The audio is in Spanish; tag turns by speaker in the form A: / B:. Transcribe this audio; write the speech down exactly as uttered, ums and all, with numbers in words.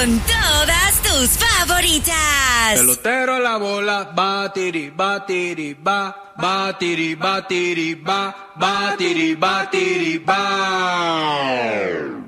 A: con todas tus favoritas.
B: Pelotero a la bola, batiri, batiri, ba, batiri, batiri, ba, batiri, batiri, ba.